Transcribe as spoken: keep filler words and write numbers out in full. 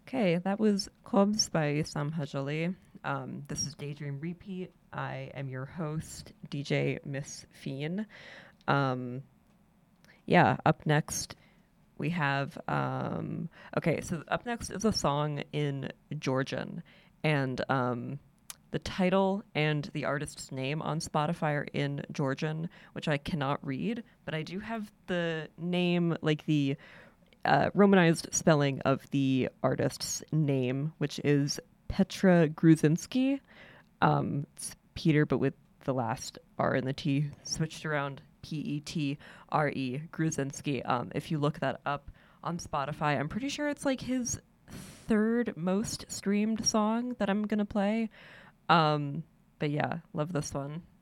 Okay, that was Clubs by Sam Hajali. Um, this is Daydream Repeat. I am your host, D J Miss Fiend. Um, yeah, up next we have. Um, okay, so up next is a song in Georgian, and um, the title and the artist's name on Spotify are in Georgian, which I cannot read, but I do have the name, like the uh, romanized spelling of the artist's name, which is Petra Gruzinski. Um, it's Peter, but with the last R and the T switched around. P E T R E Gruzinski. Um, if you look that up on Spotify, I'm pretty sure it's like his third most streamed song that I'm gonna play. Um, but yeah, love this one.